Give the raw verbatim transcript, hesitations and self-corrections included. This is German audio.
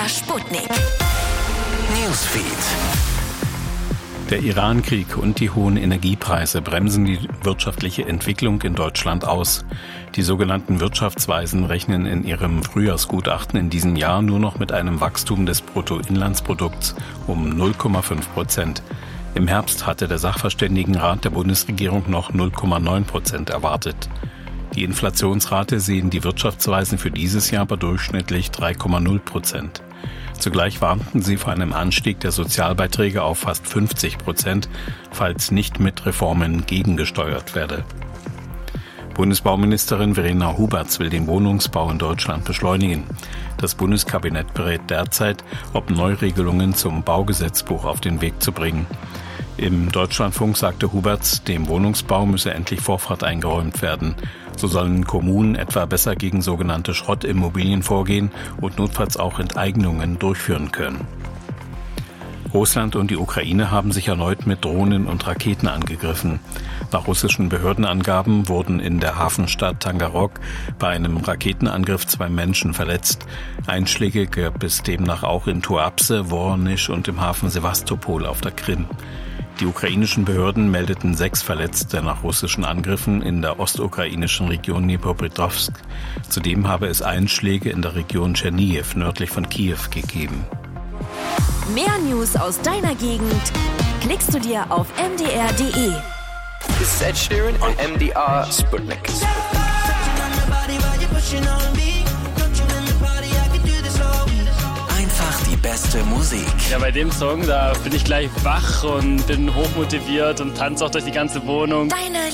der Sputnik. Newsfeed. Der Iran-Krieg und die hohen Energiepreise bremsen die wirtschaftliche Entwicklung in Deutschland aus. Die sogenannten Wirtschaftsweisen rechnen in ihrem Frühjahrsgutachten in diesem Jahr nur noch mit einem Wachstum des Bruttoinlandsprodukts um null Komma fünf Prozent. Im Herbst hatte der Sachverständigenrat der Bundesregierung noch null Komma neun Prozent erwartet. Die Inflationsrate sehen die Wirtschaftsweisen für dieses Jahr bei durchschnittlich drei Komma null Prozent. Zugleich warnten sie vor einem Anstieg der Sozialbeiträge auf fast fünfzig Prozent, falls nicht mit Reformen gegengesteuert werde. Bundesbauministerin Verena Huberts will den Wohnungsbau in Deutschland beschleunigen. Das Bundeskabinett berät derzeit, ob Neuregelungen zum Baugesetzbuch auf den Weg zu bringen. Im Deutschlandfunk sagte Huberts, dem Wohnungsbau müsse endlich Vorfahrt eingeräumt werden. So sollen Kommunen etwa besser gegen sogenannte Schrottimmobilien vorgehen und notfalls auch Enteignungen durchführen können. Russland und die Ukraine haben sich erneut mit Drohnen und Raketen angegriffen. Nach russischen Behördenangaben wurden in der Hafenstadt Tangarog bei einem Raketenangriff zwei Menschen verletzt. Einschläge gab es demnach auch in Tuapse, Woronisch und im Hafen Sewastopol auf der Krim. Die ukrainischen Behörden meldeten sechs Verletzte nach russischen Angriffen in der ostukrainischen Region Dnipropetrovsk. Zudem habe es Einschläge in der Region Tschernihiw nördlich von Kiew gegeben. Mehr News aus deiner Gegend klickst du dir auf m d r punkt d e. This is Ed Sheeran on M D R Sputnik. Einfach die beste Musik. Ja, bei dem Song, da bin ich gleich wach und bin hochmotiviert und tanze auch durch die ganze Wohnung. Deine